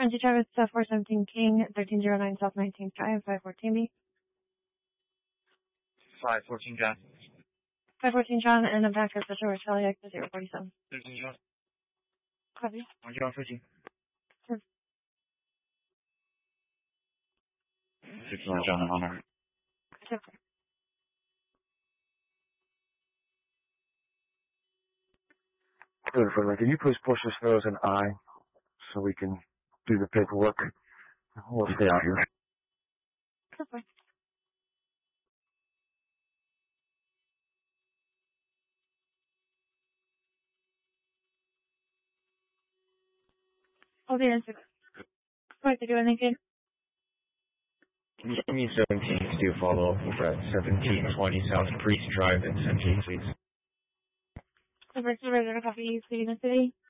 20 Travis, 417 King, 1309 South 19th Drive, 514B. 514 John. 514 John, and the back is the George Charlie X 047. 13 John. Copy. 1 John 15. Sure. 61 John and Honor. Sure. Good. Can you please push this nose and eye so we can do the paperwork? We'll stay out here. Sure. I'll be in 6. What to do anything? Can you give me 17 to do follow up at 1720 South Priest Drive in St. James, please? The first number is going to copy City in the City.